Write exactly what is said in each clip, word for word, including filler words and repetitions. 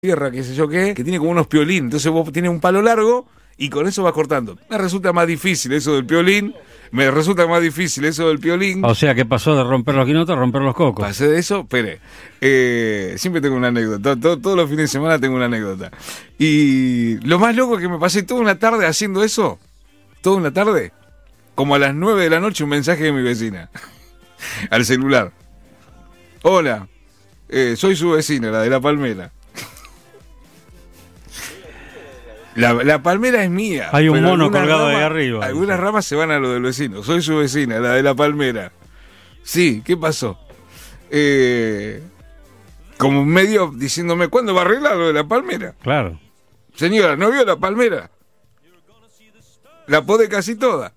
tierra, qué sé yo qué, que tiene como unos piolín. Entonces vos tienes un palo largo y con eso vas cortando. Me resulta más difícil eso del piolín. Me resulta más difícil eso del piolín. O sea que pasó de romper los quinotos a romper los cocos. Pasé de eso, espere. Eh, siempre tengo una anécdota. Todo, todos los fines de semana tengo una anécdota. Y lo más loco es que me pasé toda una tarde haciendo eso. Toda una tarde. Como a las nueve de la noche un mensaje de mi vecina. Al celular. Hola. Eh, soy su vecina, la de la palmera. La, la palmera es mía. Hay un mono colgado ramas, ahí arriba. Algunas dice. ramas se van a lo del vecino. Soy su vecina, la de la palmera. Sí, ¿qué pasó? Eh, como medio diciéndome, ¿cuándo va a arreglar lo de la palmera? Claro. Señora, ¿no vio la palmera? La podé casi toda.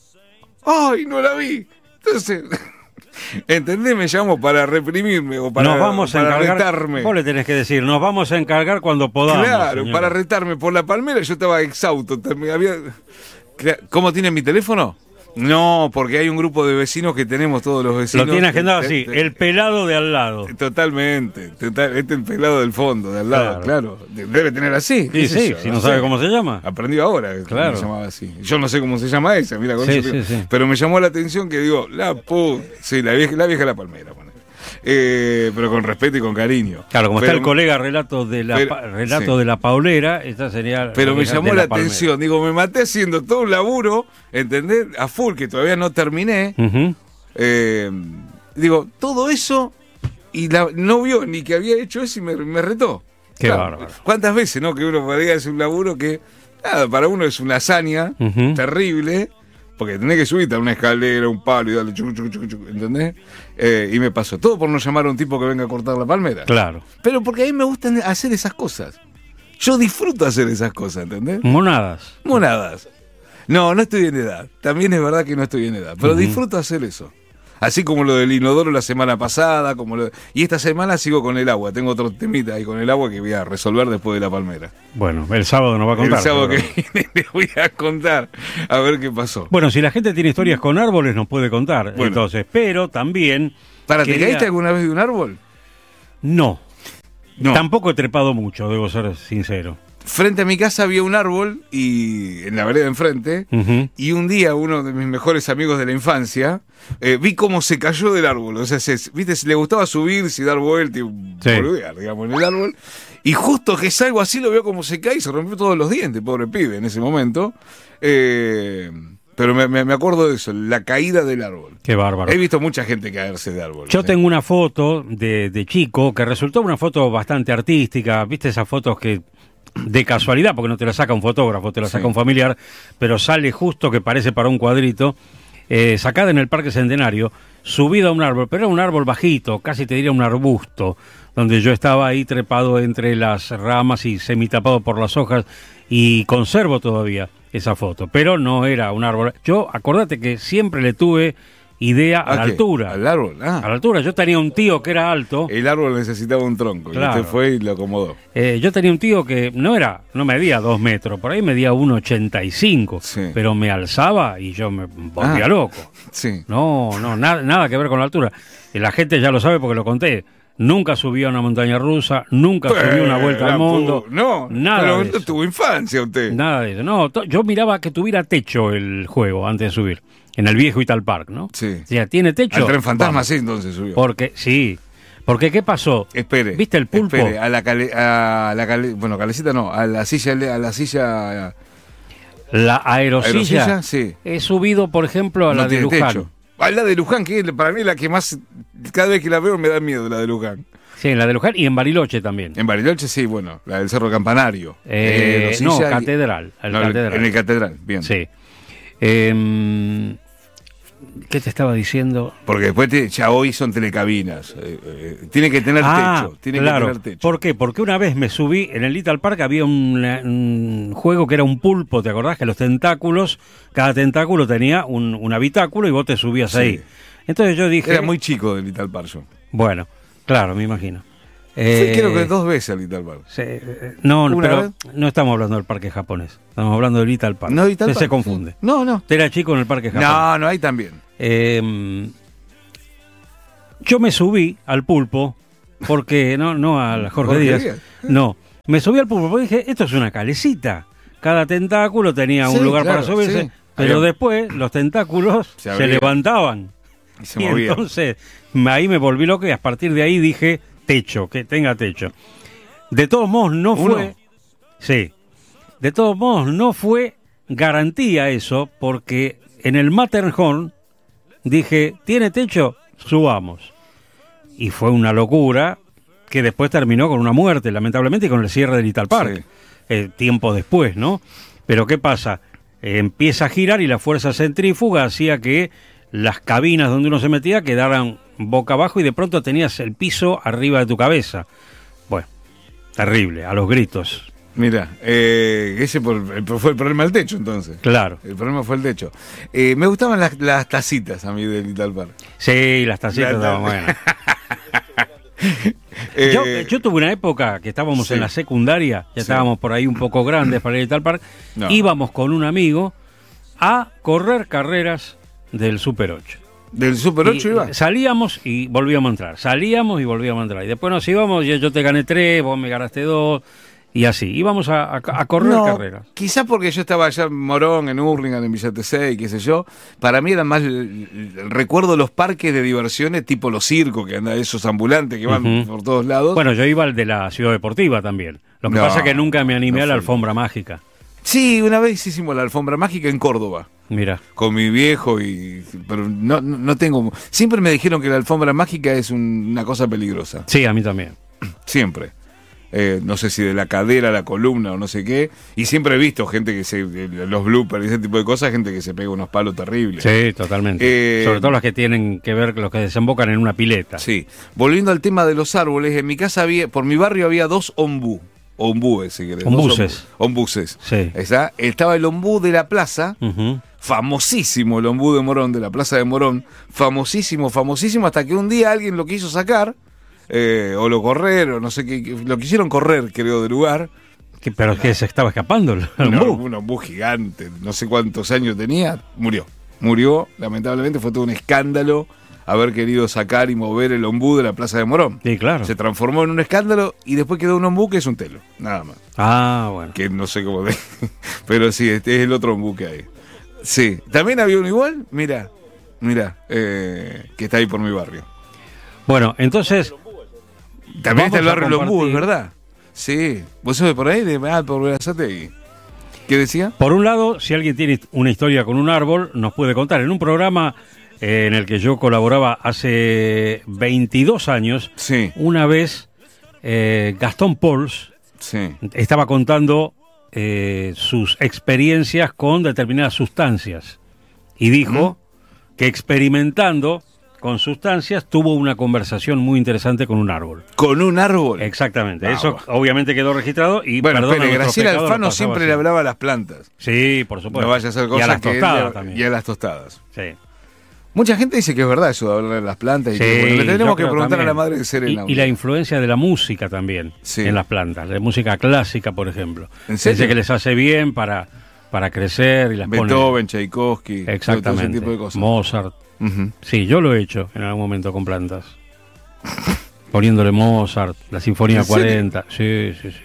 ¡Ay, no la vi! Entonces... ¿Entendés? Me llamo para reprimirme o para, nos vamos a para encargar, retarme. Vos le tenés que decir, nos vamos a encargar cuando podamos. Claro, señora. para retarme por la palmera. Yo estaba exhausto. Había... ¿Cómo tiene mi teléfono? No, porque hay un grupo de vecinos que tenemos todos los vecinos. Lo tiene agendado así, el pelado de al lado. Totalmente, total, este es el pelado del fondo, de al lado, claro. claro. Debe tener así. Sí, sí, yo? si no, no sabe sé. cómo se llama. Aprendió ahora que claro. se llamaba así. Yo no sé cómo se llama esa, mira, con sí, eso, sí, sí. Pero me llamó la atención que digo, la pu... Sí, la vieja, la vieja la palmera, bueno. Eh, pero con respeto y con cariño. Claro, como pero, está el colega relato de la pero, pa, relato sí. de la paulera, esta sería. Pero me llamó la, la atención, palmera. digo, me maté haciendo todo un laburo, ¿entendés? A full, que todavía no terminé. Uh-huh. Eh, digo, todo eso, y la, no vio ni que había hecho eso y me, me retó. Qué claro, bárbaro. ¿Cuántas veces, no? Que uno podría hacer un laburo que, nada, para uno es una hazaña uh-huh. terrible. Porque tenés que subirte a una escalera, un palo y darle chucu, chucu, chucu, chucu, ¿entendés? Eh, y me pasó. Todo por no llamar a un tipo que venga a cortar la palmera. Claro. Pero porque a mí me gusta hacer esas cosas. Yo disfruto hacer esas cosas, ¿entendés? Monadas. Monadas. No, no estoy en edad. También es verdad que no estoy en edad. Pero uh-huh. disfruto hacer eso. Así como lo del inodoro la semana pasada, como lo de... y esta semana sigo con el agua. Tengo otro temita ahí con el agua que voy a resolver después de la palmera. Bueno, el sábado nos va a contar. El sábado pero... que viene le voy a contar a ver qué pasó. Bueno, si la gente tiene historias con árboles nos puede contar. Bueno. Entonces, pero también... ¿Para quería... te caíste alguna vez de un árbol? No. no. Tampoco he trepado mucho, debo ser sincero. Frente a mi casa había un árbol y en la vereda enfrente uh-huh. y un día uno de mis mejores amigos de la infancia eh, vi cómo se cayó del árbol, o sea, se, viste, le gustaba subirse y dar vuelta y sí. boludear, digamos, en el árbol, y justo que salgo así lo veo como se cae y se rompió todos los dientes, pobre pibe en ese momento. Eh, pero me, me, me acuerdo de eso, la caída del árbol. Qué bárbaro. He visto mucha gente caerse de árbol. Yo ¿sí? tengo una foto de, de chico que resultó una foto bastante artística, viste esas fotos que de casualidad, porque no te la saca un fotógrafo, te la saca sí. un familiar, pero sale justo que parece para un cuadrito, eh, sacada en el Parque Centenario, subida a un árbol, pero era un árbol bajito, casi te diría un arbusto, donde yo estaba ahí trepado entre las ramas y semitapado por las hojas, y conservo todavía esa foto, pero no era un árbol. Yo, acordate que siempre le tuve idea a, ¿A la qué? altura. ¿Al árbol? Ah. A la altura. Yo tenía un tío que era alto. El árbol necesitaba un tronco. Claro. Y usted fue y lo acomodó. Eh, yo tenía un tío que no era, no medía dos metros, por ahí medía uno ochenta y cinco, sí. pero me alzaba y yo me volvía ah. loco. Sí. No, no, nada, nada que ver con la altura. Y la gente ya lo sabe porque lo conté. Nunca subí a una montaña rusa, nunca pues, subí una vuelta al mundo. No, nada. Pero no tuvo infancia usted. Nada de eso. No, to- yo miraba que tuviera techo el juego antes de subir. En el viejo Ital Park, ¿no? Sí. O sea, ¿tiene techo? Al Tren Fantasma Vamos. sí, entonces subió. Porque, sí. Porque, ¿qué pasó? Espere. ¿Viste el pulpo? Espere, a la cale, a la cale, bueno, calecita no, a la silla, a la silla... La aerosilla. ¿Aerosilla? Sí. He subido, por ejemplo, a no la de Luján. Techo. A la de Luján, que para mí es la que más, cada vez que la veo me da miedo, la de Luján. Sí, en la de Luján y en Bariloche también. En Bariloche sí, bueno, la del Cerro Campanario. Eh, eh, no, Catedral. El no, catedral. En el Catedral, bien. Sí. Eh, ¿Qué te estaba diciendo? Porque después te, ya hoy son telecabinas. Eh, eh, tiene que tener ah, techo. Tiene claro. que tener techo. ¿Por qué? Porque una vez me subí, en el Little Park había un, un juego que era un pulpo, ¿te acordás? Que los tentáculos, cada tentáculo tenía un, un habitáculo y vos te subías sí. ahí. Entonces yo dije... Era muy chico del Little Park yo. Bueno, claro, me imagino. Eh, Fui creo que dos veces al Little Park. Sí, no, pero vez? no estamos hablando del parque japonés. Estamos hablando del Little Park. No, Little se, Park. se confunde. No, no. Usted era chico en el parque japonés. No, no, ahí también. Eh, yo me subí al pulpo porque, no, no a Jorge, Jorge Díaz, Díaz, no, Me subí al pulpo porque dije, esto es una calecita. Cada tentáculo tenía un Sí, lugar claro, para subirse, sí. pero Había- después los tentáculos Se se, abrían. levantaban. Y se Y movía. entonces me- ahí me volví loco y a partir de ahí dije, techo, que tenga techo. De todos modos no ¿Uno? fue... Sí. De todos modos no fue garantía eso, porque en el Matterhorn dije, ¿tiene techo? Subamos. Y fue una locura que después terminó con una muerte, lamentablemente, y con el cierre del Little Park. Sí. Eh, tiempo después, ¿no? Pero ¿qué pasa? Eh, empieza a girar y la fuerza centrífuga hacía que las cabinas donde uno se metía quedaran boca abajo y de pronto tenías el piso arriba de tu cabeza. Bueno, terrible, a los gritos. Mira, eh, ese por- el- fue el problema del techo, entonces. Claro. El problema fue el techo. Eh, me gustaban las, las tacitas a mí del Little Park. Sí, las tacitas La- estaban buenas. Eh, Yo, yo tuve una época que estábamos sí. en la secundaria, ya Sí. estábamos por ahí un poco grandes para ir al parque, No. íbamos con un amigo a correr carreras del Super ocho. ¿Del Super ocho Y iba? salíamos y volvíamos a entrar, salíamos y volvíamos a entrar. Y después nos íbamos, yo, yo te gané tres, vos me ganaste dos, y así. Íbamos a, a- a correr No, carreras. quizás porque yo estaba allá en Morón, en Hurlingham, en Villa Tesey, qué sé yo. Para mí era más el- el- recuerdo los parques de diversiones tipo los circos, que andan esos ambulantes que van Ujú. por todos lados. Bueno, yo iba al de la Ciudad Deportiva también. Lo que No, pasa es que nunca me animé no a la fue. alfombra mágica. Sí, una vez hicimos la alfombra mágica en Córdoba. Mira. Con mi viejo y pero no, no no tengo siempre me dijeron que la alfombra mágica es un- una cosa peligrosa, Sí, a mí también. siempre. Eh, no sé si de la cadera a la columna o no sé qué, y siempre he visto gente que se eh, los bloopers y ese tipo de cosas, gente que se pega unos palos terribles. Sí, totalmente. Eh, Sobre todo las que tienen que ver con los que desembocan en una pileta. Sí. Volviendo al tema de los árboles, en mi casa había, por mi barrio había dos ombú. Ombúes, si querés. dos Ombuses. ombú- Ombuses. Sí. Está, estaba el ombú de la plaza, Ujú. famosísimo el ombú de Morón, de la plaza de Morón, famosísimo, famosísimo, hasta que un día alguien lo quiso sacar, eh, o lo correr, o no sé qué, qué- lo quisieron correr, creo, del lugar. Que- Pero es que se estaba escapando el Un ombú. un ombú gigante, no sé cuántos años tenía, murió. Murió, lamentablemente, fue todo un escándalo haber querido sacar y mover el ombú de la plaza de Morón. Sí, claro. Se transformó en un escándalo y después quedó un ombú que es un telo, nada más. Ah, bueno. Que no sé cómo de... Pero sí, este es el otro ombú que hay. Sí, también había uno igual, mira, mira, eh, que está ahí por mi barrio. Bueno, entonces... También está el vamos a barrio del ombú, es compartir- verdad. Sí, vos sos de por ahí, de ah, por Berazategui. ¿Qué decía? Por un lado, si alguien tiene una historia con un árbol, nos puede contar. En un programa eh, en el que yo colaboraba hace veintidós años, Sí, una vez eh, Gastón Pols sí. estaba contando eh, sus experiencias con determinadas sustancias y dijo que experimentando con sustancias tuvo una conversación muy interesante con un árbol. Con un árbol. Exactamente, Ah, eso bueno. obviamente quedó registrado y Bueno, perdona espere, nuestros Graciela pecados, Alfano lo pasaba siempre así. le hablaba a las plantas. Sí, por supuesto. No vaya a hacer y cosas a las que él tostadas le- también. Y a las tostadas. Sí. Mucha gente dice que es verdad eso de hablar de las plantas. Y Sí, que, bueno, le yo tendremos que creo preguntar a la también. madre de Serena. Y, y la influencia de la música también Sí. en las plantas, la música clásica, por ejemplo. ¿En serio? Dice que les hace bien para, para crecer y las Beethoven, Tchaikovsky, pone... Exactamente. todo ese tipo de cosas. Mozart. Ujú. Sí, yo lo he hecho en algún momento con plantas. Poniéndole Mozart, la Sinfonía ¿En serio? cuarenta. Sí, sí, sí.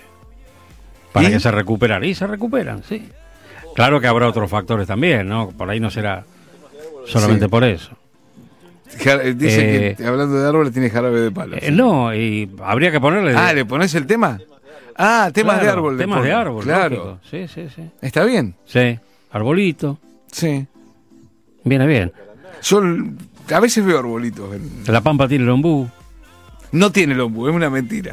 Para ¿Y? que se recuperen. Y se recuperan, sí. Claro que habrá otros factores también, ¿no? Por ahí no será solamente Sí. por eso. Jar- eh, Dice Eh, que hablando de árboles tiene jarabe de palo. Eh, sí. no, y habría que ponerle... Ah, ¿le pones el tema? Ah, temas de Claro, árbol. le Temas de pone. árbol, Claro. lógico. Sí, sí, sí. Está bien. Sí, arbolito. Sí. Viene bien. Yo l- a veces veo arbolitos. en- La pampa tiene el ombú. No tiene el ombú, es una mentira.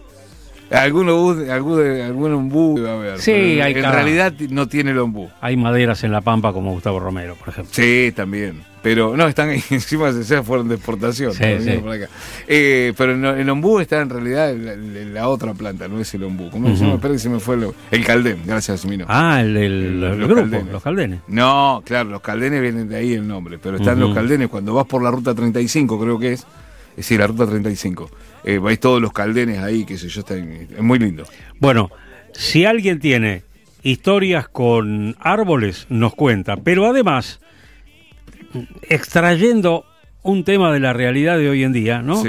Algún ombú, algún, algún ombú va a haber. Sí, pero hay En cada- realidad ti- no tiene el ombú. Hay maderas en la pampa como Gustavo Romero, por ejemplo. Sí, también. Pero no, están ahí, encima de sea fueron de exportación. Sí, ¿no? Vinieron sí. por acá. Eh, pero no, el ombú está en realidad en la, en la otra planta, no es el ombú. ¿Cómo se Ujú. llama? Espera que se me fue el, el caldén, gracias, Mino. Ah, el, el, El- el los grupo, caldenes. los caldenes. No, claro, los caldenes vienen de ahí el nombre, pero están Ujú. los caldenes cuando vas por la ruta treinta y cinco, creo que es. Es decir, la ruta treinta y cinco. Eh, vais todos los caldenes ahí, qué sé yo, está, es muy lindo. Bueno, si alguien tiene historias con árboles, nos cuenta. Pero además, extrayendo un tema de la realidad de hoy en día, ¿no? Sí.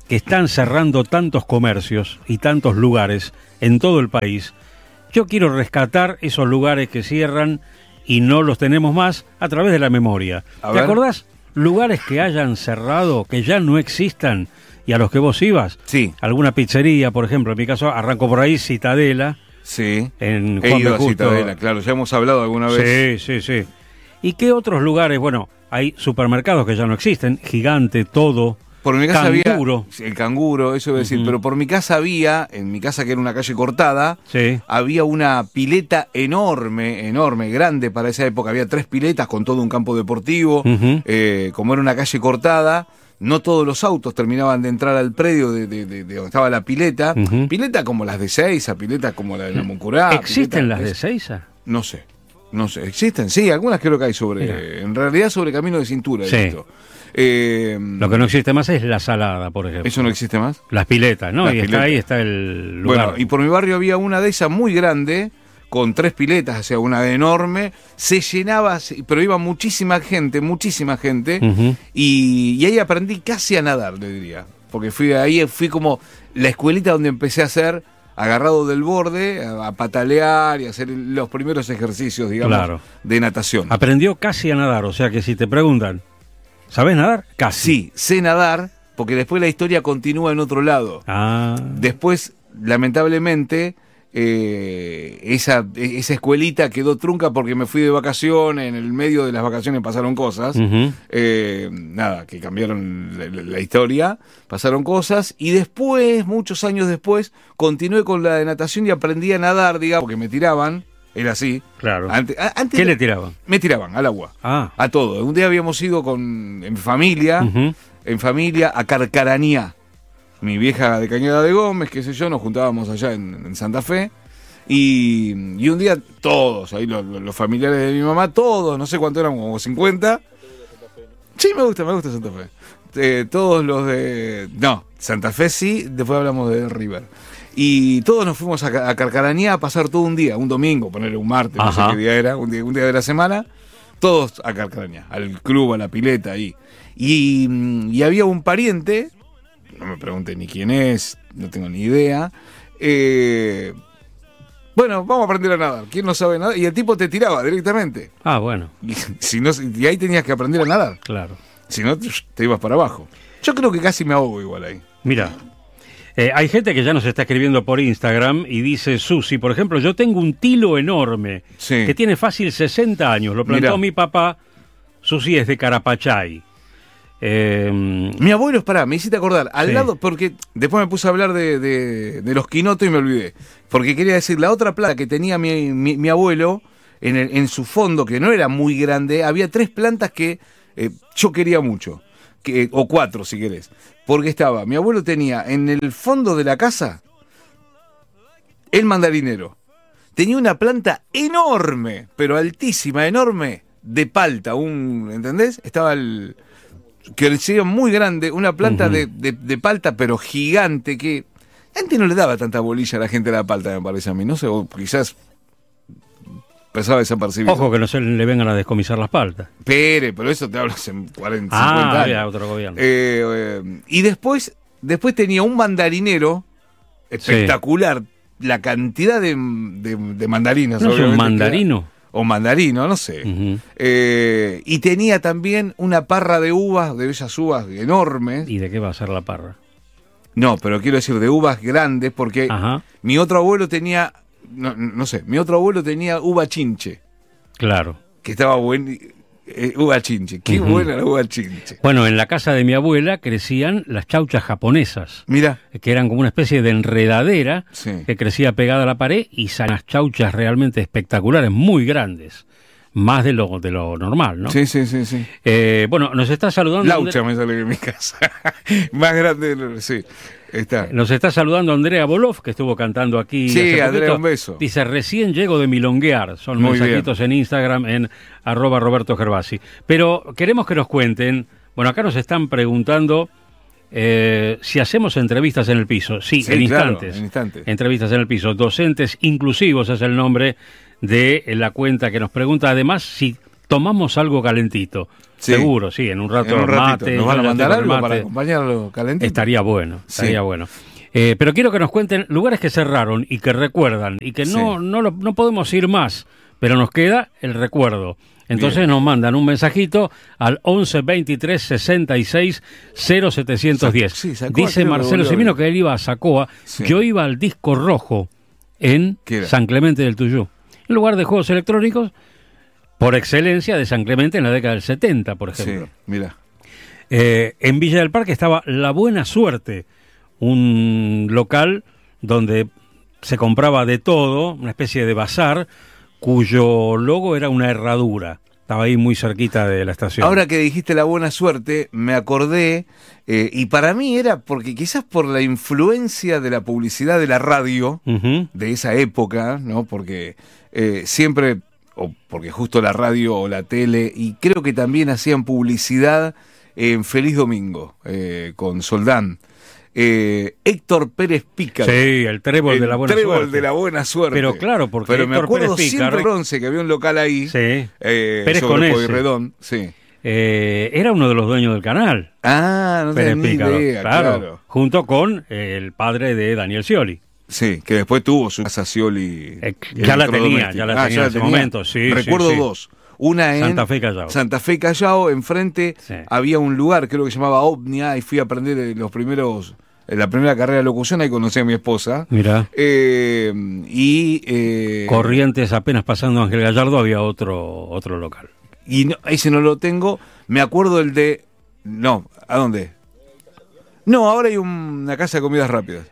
que están cerrando tantos comercios y tantos lugares en todo el país, yo quiero rescatar esos lugares que cierran y no los tenemos más a través de la memoria. A ¿Te ver. acordás? Lugares que hayan cerrado, que ya no existan y a los que vos ibas. Sí. Alguna pizzería, por ejemplo, en mi caso arranco por ahí, Citadela. Sí. En He Juan ido B. a Justo. Citadela, claro, ya hemos hablado alguna vez. Sí, sí, sí. ¿Y qué otros lugares? Bueno, hay supermercados que ya no existen, Gigante, Todo, Por mi casa Canguro. había el Canguro, eso iba a decir, Ujú. pero por mi casa había, en mi casa que era una calle cortada, Sí. había una pileta enorme, enorme, grande para esa época, había tres piletas con todo un campo deportivo, Ujú. eh, como era una calle cortada, no todos los autos terminaban de entrar al predio de, de- de- de donde estaba la pileta, Ujú. pileta como las de Seiza, pileta como la de la Moncurá. ¿Existen pileta- las de es- Seiza? No sé, no sé, existen, sí, algunas creo que hay sobre, Mira. en realidad sobre camino de cintura. he Sí. visto. Eh, Lo que no existe más es la salada, por ejemplo. ¿Eso no existe más? Las piletas, ¿no? Las y está piletas. ahí, está el lugar. Bueno, y por mi barrio había una de esas muy grande, con tres piletas, o sea, una enorme, se llenaba, se- pero iba muchísima gente, muchísima gente, Ujú. y, y ahí aprendí casi a nadar, le diría, porque fui ahí, fui como la escuelita donde empecé a hacer, agarrado del borde, a, a patalear y a hacer los primeros ejercicios, digamos, Claro. de natación. Aprendió casi a nadar, o sea que si te preguntan, ¿sabés nadar? Casi. Sí, sé nadar, porque después la historia continúa en otro lado. Ah, Después, lamentablemente, eh, esa, esa escuelita quedó trunca porque me fui de vacaciones, en el medio de las vacaciones pasaron cosas, ujú. eh, nada, que cambiaron la, la- la historia, pasaron cosas, y después, muchos años después, continué con la de natación y aprendí a nadar, digamos, porque me tiraban, era así. Claro. Antes, a- antes ¿Qué le tiraban? me tiraban al agua, Ah, a todo. Un día habíamos ido con, en familia, ujú. en familia a Carcarañá. Mi vieja de Cañada de Gómez, qué sé yo, nos juntábamos allá en, en Santa Fe. Y, y un día todos, ahí los, los familiares de mi mamá, todos, no sé cuánto eran, como cincuenta. Sí, me gusta, me gusta Santa Fe. Eh, todos los de... No, Santa Fe sí, después hablamos de River. Y todos nos fuimos a, Ca- a Carcarañá a pasar todo un día, un domingo, ponerle un martes, no Ajá. sé qué día era, un día, un día de la semana. Todos a Carcarañá, al club, a la pileta ahí. Y, mm, y había un pariente, no me pregunté ni quién es, no tengo ni idea. Eh, bueno, vamos a aprender a nadar. ¿Quién no sabe nadar? Y el tipo te tiraba directamente. Ah, bueno, Y, si no, y ahí tenías que aprender a nadar. claro. Si no, te ibas para abajo. Yo creo que casi me ahogo igual ahí. Mira, eh, hay gente que ya nos está escribiendo por Instagram y dice, Susi, por ejemplo, yo tengo un tilo enorme Sí. que tiene fácil sesenta años, lo plantó Mirá. mi papá, Susi es de Carapachay. Eh, Mi abuelo es para, me hiciste acordar, al Sí. lado, porque después me puse a hablar de, de, de los quinotos y me olvidé. Porque quería decir, la otra planta que tenía mi, mi, mi abuelo, en, el- en su fondo, que no era muy grande, había tres plantas que eh, yo quería mucho. Que, o cuatro, si querés. Porque estaba, mi abuelo tenía en el fondo de la casa el mandarinero. Tenía una planta enorme, pero altísima, enorme, de palta, un, ¿entendés? Estaba el... que decía muy grande, una planta Ujú. de, de, de palta, pero gigante, que antes no le daba tanta bolilla a la gente a la palta, me parece a mí, no sé, o quizás pasaba desapercibido. ojo que no se le vengan a descomisar las paltas. Pere, pero eso te hablas en cuarenta, Ah, cincuenta había años. otro gobierno. Eh, eh, y después, después tenía un mandarinero espectacular, la cantidad de, de, de mandarinas. ¿No es un obviamente, mandarino? que era- o mandarino, no sé. Ujú. Eh, y tenía también una parra de uvas, de bellas uvas enormes. ¿Y de qué va a ser la parra? No, pero quiero decir de uvas grandes, porque Ajá, mi otro abuelo tenía, no, no sé, mi otro abuelo tenía uva chinche, claro. que estaba buena. Eh, uva chinche, qué Ujú. buena la uva chinche. Bueno, en la casa de mi abuela crecían las chauchas japonesas, Mira, que eran como una especie de enredadera sí. que crecía pegada a la pared y son unas chauchas realmente espectaculares, muy grandes, más de lo, de lo normal, ¿no? Sí, sí, sí, sí. Eh, bueno, nos está saludando... Laucha me sale de mi casa. Más grande, de lo- sí. Está. Nos está saludando Andrea Bolov, que estuvo cantando aquí. Sí, hace Andrea, poquito. un beso. Dice, recién llego de milonguear. Son Muy mensajitos en Instagram, en arroba Roberto Gervasi. Pero queremos que nos cuenten, bueno, acá nos están preguntando eh, si hacemos entrevistas en el piso. Sí, Sí, en claro, instantes. en instantes. Entrevistas en el piso. Docentes Inclusivos es el nombre de la cuenta que nos pregunta. Además, si tomamos algo calentito. Sí. Seguro, sí, en un rato en un mate. ¿Nos van a mandar algo mate, para acompañarlo calentito? Estaría bueno, estaría sí. bueno. Eh, pero quiero que nos cuenten lugares que cerraron y que recuerdan y que no, sí. no, lo, no podemos ir más, pero nos queda el recuerdo. Entonces Bien. nos mandan un mensajito al once veintitrés sesenta y seis cero setecientos diez. Sí, Dice Marcelo Simino que él iba a Sacoa, sí. yo iba al Disco Rojo en San Clemente del Tuyú. En lugar de juegos electrónicos, por excelencia de San Clemente en la década del setenta, por ejemplo. Sí, mira. Eh, en Villa del Parque estaba La Buena Suerte, un local donde se compraba de todo, una especie de bazar, cuyo logo era una herradura. Estaba ahí muy cerquita de la estación. Ahora que dijiste La Buena Suerte, me acordé, eh, y para mí era porque quizás por la influencia de la publicidad de la radio, uh-huh. de esa época, ¿no? Porque eh, siempre, o porque justo la radio o la tele, y creo que también hacían publicidad en Feliz Domingo, eh, con Soldán. Eh, Héctor Pérez Pícaro. Sí, el trébol el de la buena trébol suerte. de la buena suerte. Pero claro, porque Pero Héctor me acuerdo Pérez Pícaro, siempre once que había un local ahí. Sí. Eh, Pérez sobre con Pueyrredón, sí. Eh, era uno de los dueños del canal. Ah, no Pérez tenía ni Pícaro, idea, claro, claro. Junto con el padre de Daniel Scioli. Sí, que después tuvo su casa Scioli. Eh, ya la tenía, ya la ah, tenía ya en ese tenía. momento, sí. Recuerdo sí, sí. dos. Una en Santa Fe Callao. Santa Fe Callao, enfrente sí. había un lugar, creo que se llamaba Omnia, y fui a aprender los primeros, la primera carrera de locución, ahí conocí a mi esposa. Mirá. Eh, y eh, Corrientes, apenas pasando Ángel Gallardo, había otro, otro local. Y no, ese no lo tengo. Me acuerdo el de... No, ¿a dónde? No, ahora hay un, una casa de comidas rápidas.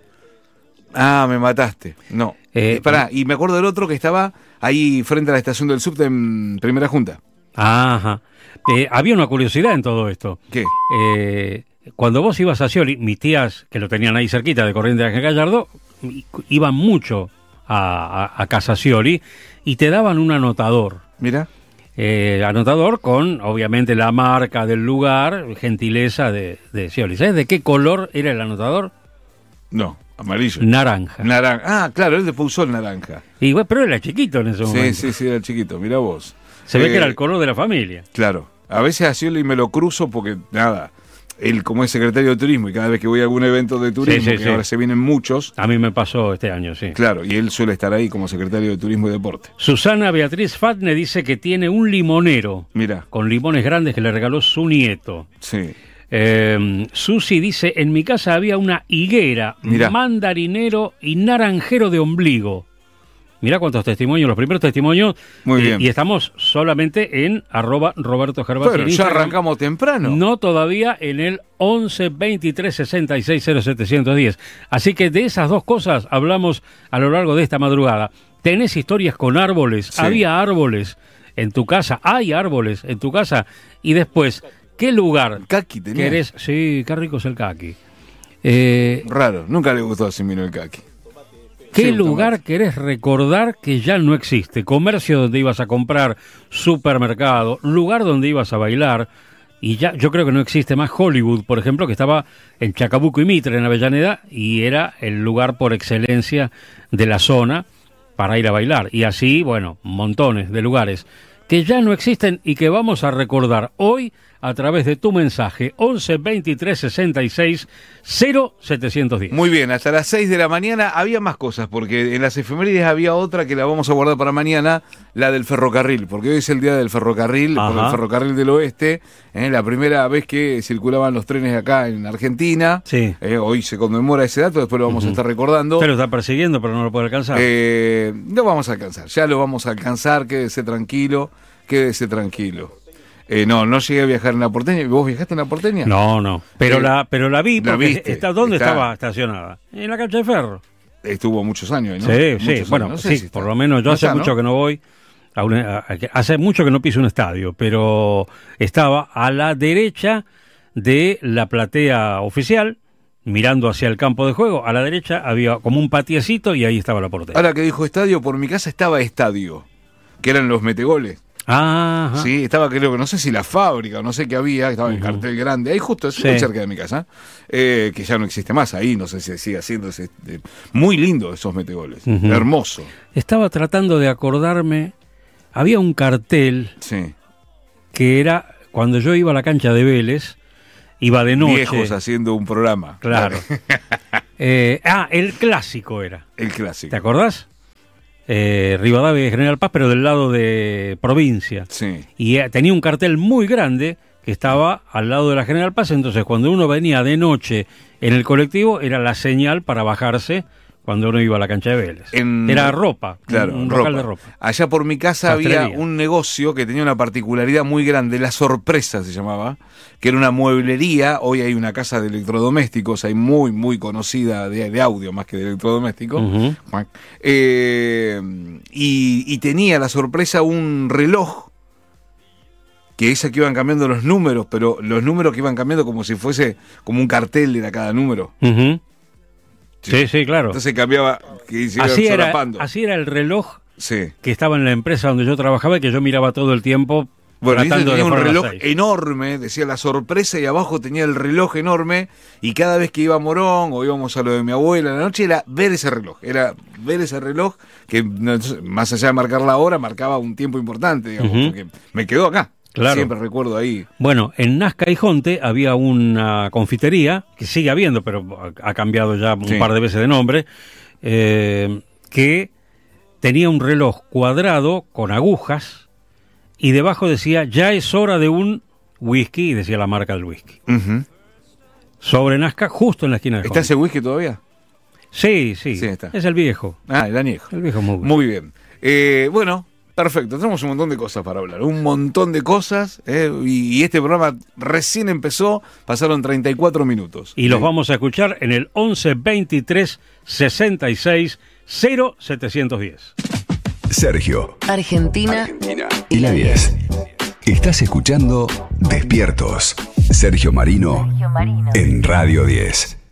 Ah, me mataste. No. Eh, Pará, y me acuerdo del otro que estaba ahí frente a la estación del subte en Primera Junta. Ajá. Eh, había una curiosidad en todo esto. ¿Qué? Eh, cuando vos ibas a Scioli, mis tías, que lo tenían ahí cerquita de Corrientes de Ángel Gallardo, iban mucho a, a, a casa Scioli y te daban un anotador. Mira. Eh, anotador con, obviamente, la marca del lugar, gentileza de, de Scioli. ¿Sabes de qué color era el anotador? No, amarillo. Naranja. Naranja. Ah, claro, él le puso el naranja. Y, bueno, pero era chiquito en ese momento. Sí, sí, sí, era chiquito, mirá vos. Se eh, ve que era el color de la familia. Claro. A veces a Scioli me lo cruzo porque, nada, él como es secretario de turismo y cada vez que voy a algún evento de turismo, sí, sí, que sí. ahora se vienen muchos. A mí me pasó este año, sí. Claro, y él suele estar ahí como secretario de turismo y deporte. Susana Beatriz Fatne dice que tiene un limonero. Mira. Con limones grandes que le regaló su nieto. Sí. Eh, Susi dice, en mi casa había una higuera, Mirá. mandarinero y naranjero de ombligo. Mirá cuántos testimonios, los primeros testimonios. Muy eh, bien. Y estamos solamente en arroba Roberto Gervasio. Pero ya arrancamos temprano. No todavía en el once veintitrés sesenta y seis cero setecientos diez. Así que de esas dos cosas hablamos a lo largo de esta madrugada. ¿Tenés historias con árboles? Sí. ¿Había árboles en tu casa? ¿Hay árboles en tu casa? Y después, ¿qué lugar caqui tenía? querés? Sí, qué rico es el caqui. Eh, Raro, nunca le gustó a Simino el caqui. ¿Qué sí, lugar querés recordar que ya no existe? Comercio donde ibas a comprar, supermercado, lugar donde ibas a bailar, y ya yo creo que no existe más. Hollywood, por ejemplo, que estaba en Chacabuco y Mitre, en Avellaneda, y era el lugar por excelencia de la zona para ir a bailar. Y así, bueno, montones de lugares que ya no existen y que vamos a recordar hoy a través de tu mensaje once veintitrés sesenta y seis cero setecientos diez. Muy bien, hasta las seis de la mañana había más cosas, porque en las efemérides había otra que la vamos a guardar para mañana, la del ferrocarril, porque hoy es el día del ferrocarril, por el ferrocarril del oeste, ¿eh? La primera vez que circulaban los trenes acá en Argentina. Sí. Eh, hoy se conmemora ese dato, después lo vamos uh-huh. a estar recordando. Usted lo está persiguiendo, pero no lo puede alcanzar. Eh, lo vamos a alcanzar, ya lo vamos a alcanzar, quédese tranquilo, quédese tranquilo. Eh, no, no llegué a viajar en la Porteña. ¿Vos viajaste en la Porteña? No, no. Pero, eh, la, pero la vi porque la está, ¿dónde está, estaba estacionada? En la cancha de Ferro. Estuvo muchos años, ¿no? Sí, muchos sí. Años. Bueno, no sé sí, si por lo menos yo no hace está, mucho ¿no? que no voy. A una, a, hace mucho que no piso un estadio, pero estaba a la derecha de la platea oficial, mirando hacia el campo de juego. A la derecha había como un patiecito y ahí estaba la Porteña. Ahora que dijo estadio, por mi casa estaba estadio, que eran los metegoles. Ah, ajá. Sí, estaba creo que no sé si la fábrica o no sé qué había, estaba en el uh-huh. cartel grande, ahí justo, sí. muy cerca de mi casa, eh, que ya no existe más ahí, no sé si sigue haciéndose. Muy lindo esos metegoles, uh-huh. hermoso. Estaba tratando de acordarme había un cartel Sí. que era, cuando yo iba a la cancha de Vélez, iba de noche. Viejos haciendo un programa. Claro. eh, ah, el clásico era. El clásico. ¿Te acordás? Eh, Rivadavia y General Paz, pero del lado de provincia. Sí. Y eh, tenía un cartel muy grande que estaba al lado de la General Paz, entonces cuando uno venía de noche en el colectivo era la señal para bajarse cuando uno iba a la cancha de Vélez. En, era ropa, claro, un ropa. local de ropa. Allá por mi casa Sastrería. había un negocio que tenía una particularidad muy grande, La Sorpresa se llamaba, que era una mueblería. Hoy hay una casa de electrodomésticos, hay muy, muy conocida de, de audio más que de electrodomésticos. Uh-huh. eh, y, y tenía La Sorpresa un reloj, que esa que iban cambiando los números, pero los números que iban cambiando como si fuese como un cartel era cada número. Uh-huh. Sí, sí, claro. Entonces cambiaba, que se iban Así era, solapando. así era el reloj Sí. que estaba en la empresa donde yo trabajaba y que yo miraba todo el tiempo. Bueno, tratando tenía de un fueran las reloj seis. enorme, decía La Sorpresa, y abajo tenía el reloj enorme, y cada vez que iba a Morón o íbamos a lo de mi abuela en la noche era ver ese reloj, era ver ese reloj que no, más allá de marcar la hora, marcaba un tiempo importante, digamos, Uh-huh. porque me quedó acá. Claro. Siempre recuerdo ahí. Bueno, en Nazca y Jonte había una confitería, que sigue habiendo, pero ha cambiado ya un Sí. par de veces de nombre, eh, que tenía un reloj cuadrado con agujas y debajo decía, ya es hora de un whisky, y decía la marca del whisky. Uh-huh. Sobre Nazca, justo en la esquina de ¿Está Jonte. ese whisky todavía? Sí, sí, Sí, está. es el viejo. Ah, el añejo. El viejo muy bueno. Muy bien. Eh, bueno, perfecto. Tenemos un montón de cosas para hablar. Un montón de cosas. eh, y, y este programa recién empezó. Pasaron treinta y cuatro minutos. Y los Sí. vamos a escuchar en el once veintitrés sesenta y seis cero setecientos diez. Sergio, Argentina, Argentina y la diez. Estás escuchando Despiertos. Sergio Marino Sergio Marino. en Radio diez.